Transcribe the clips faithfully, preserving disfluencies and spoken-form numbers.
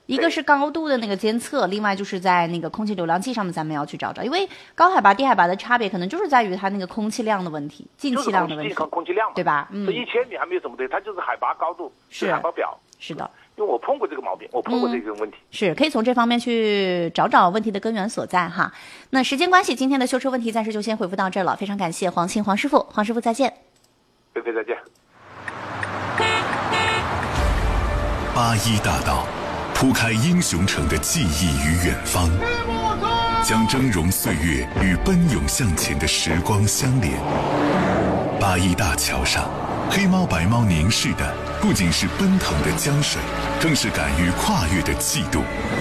一个是高度的那个监测，另外就是在那个空气流量计上面咱们要去找找，因为高海拔低海拔的差别可能就是在于它那个空气量的问题，进气量的问题， 就是空气量嘛， 对吧？嗯， 这一千米还没有什么对，它就是海拔高度， 是海拔表， 是的。 因为我碰过这个毛病，我碰过这个问题， 嗯、是可以从这方面去找找问题的根源所在哈。那时间关系，今天的修车问题暂时就先回复到这儿了，非常感谢黄庆黄师傅，黄师傅再见。 菲菲再见。 八一大道铺开英雄城的记忆与远方，将峥嵘岁月与奔涌向前的时光相连。八一大桥上，黑猫白猫凝视的不仅是奔腾的江水，更是敢于跨越的气度。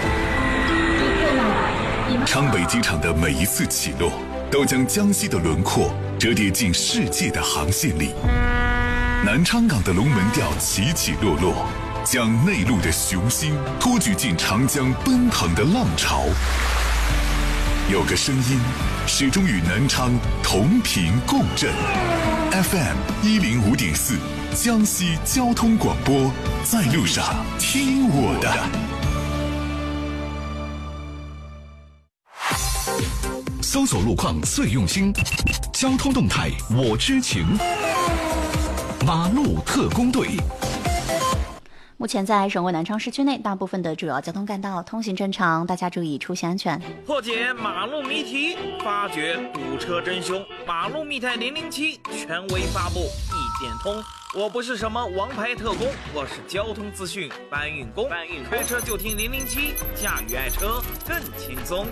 昌北机场的每一次起落，都将江西的轮廓折叠进世界的航线里。南昌港的龙门吊起起落落，将内陆的雄心托举进长江奔腾的浪潮。有个声音始终与南昌同频共振 ，F M 一零五点四，江西交通广播，在路上听我的。 搜索路况最用心，交通动态我知情。马路特工队。 目前在省会南昌市区内，大部分的主要交通干道通行正常，大家注意出行安全。 破解马路谜题，发掘堵车真凶。马路密探零零七权威发布，一点通。我不是什么王牌特工，我是交通资讯搬运工。搬运开车就听零零七，驾驭爱车更轻松。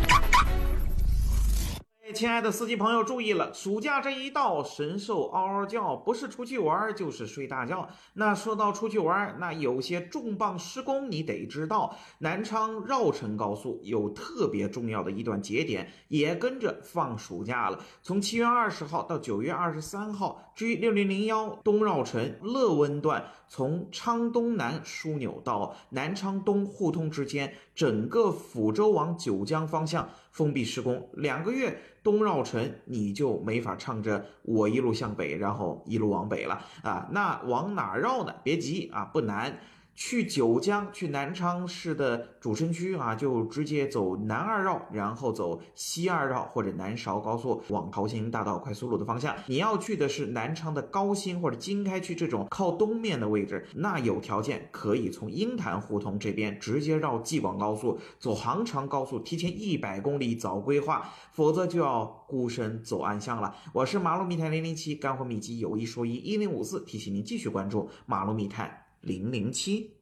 亲爱的司机朋友注意了，暑假这一到，神兽嗷嗷叫，不是出去玩就是睡大觉。那说到出去玩，那有些重磅施工你得知道，南昌绕城高速有特别重要的一段节点也跟着放暑假了，从七月二十号到九月二十三号，G 六零零一东绕城乐温段从昌东南枢纽到南昌东互通之间，整个抚州往九江方向封闭施工，两个月东绕城你就没法唱着我一路向北，然后一路往北了啊！那往哪绕呢？别急啊，不难。去九江，去南昌市的主城区啊，就直接走南二绕，然后走西二绕或者南韶高速往桃兴大道快速路的方向。你要去的是南昌的高新或者经开区这种靠东面的位置，那有条件可以从鹰潭胡同这边直接绕济广高速，走杭长高速，提前一百公里早规划，否则就要孤身走暗巷了。我是马路密探零零七，干货秘籍有一说一，一零五四，提醒您继续关注马路密探零零七。